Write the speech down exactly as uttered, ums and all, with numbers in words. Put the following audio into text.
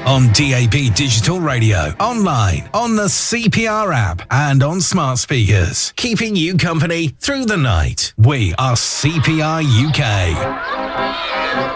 On D A B Digital Radio, online, on the C P R app, and on smart speakers. Keeping you company through the night. We are C P R U K.